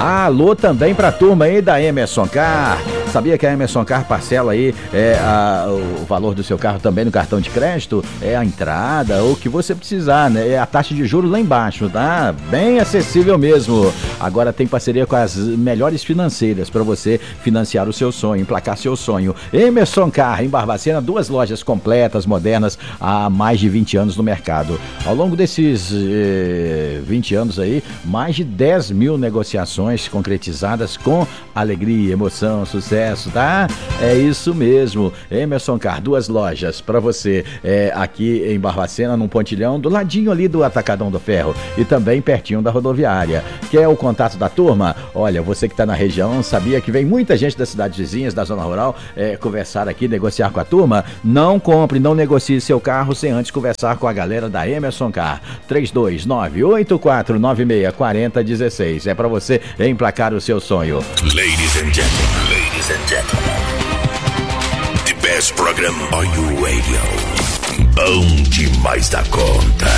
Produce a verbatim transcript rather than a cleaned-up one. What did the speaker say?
Alô também pra turma aí da Emerson Car. Sabia que a Emerson Car parcela aí é, a, o valor do seu carro também no cartão de crédito? É a entrada, ou o que você precisar, né? É a taxa de juros lá embaixo, tá? Bem acessível mesmo. Agora tem parceria com as melhores financeiras para você financiar o seu sonho, emplacar seu sonho. Emerson Car, em Barbacena, duas lojas completas, modernas, há mais de vinte anos no mercado. Ao longo desses eh, vinte anos aí, mais de dez mil negociações concretizadas com alegria, emoção, sucesso. Tá? É isso mesmo. Emerson Car, duas lojas para você é, aqui em Barbacena, num pontilhão, do ladinho ali do Atacadão do Ferro e também pertinho da rodoviária. Quer o contato da turma? Olha, você que está na região, sabia que vem muita gente das cidades vizinhas, da zona rural, é, conversar aqui, negociar com a turma? Não compre, não negocie seu carro sem antes conversar com a galera da Emerson Car. três dois nove, oito quatro nove seis, quatro zero um seis. É para você emplacar o seu sonho. Ladies and gentlemen, ladies and gentlemen, the best program on your radio. Bom demais da conta.